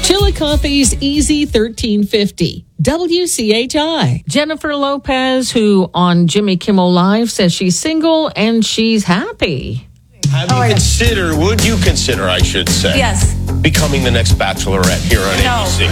Chillicothe's Easy 1350. WCHI. Jennifer Lopez, who on Jimmy Kimmel Live says she's single and she's happy. Would you consider, I should say, Yes. becoming the next Bachelorette here on ABC?